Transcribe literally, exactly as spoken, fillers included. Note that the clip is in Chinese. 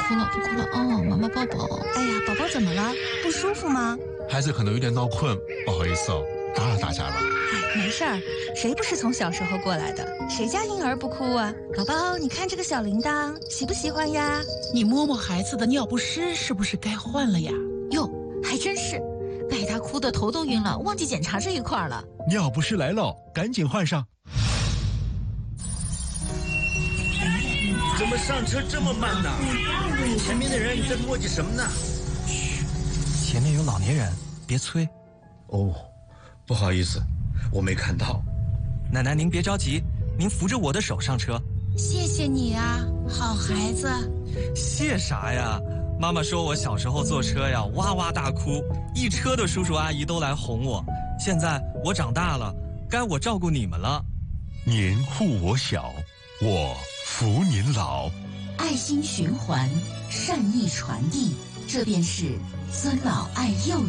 哭了，不哭了哦，妈妈抱抱。 哎呀，宝宝怎么了？不舒服吗？ 孩子可能有点闹困，不好意思哦，打扰大家了。 哎，没事儿，谁不是从小时候过来的？谁家婴儿不哭啊？宝宝，你看这个小铃铛，喜不喜欢呀？ 你摸摸孩子的尿不湿，是不是该换了呀？ 哟，还真是，被他哭得头都晕了，忘记检查这一块了。 尿不湿来了，赶紧换上。 怎么上车这么慢呢？前面的人在磨叽什么呢？ 嘘，前面有老年人，别催。 哦，不好意思，我没看到。 奶奶您别着急，您扶着我的手上车。 谢谢你啊，好孩子。 谢啥呀？妈妈说我小时候坐车呀，哇哇大哭，一车的叔叔阿姨都来哄我。现在我长大了，该我照顾你们了。 您护我小，我扶您老。 爱心循环，善意传递，这便是尊老爱幼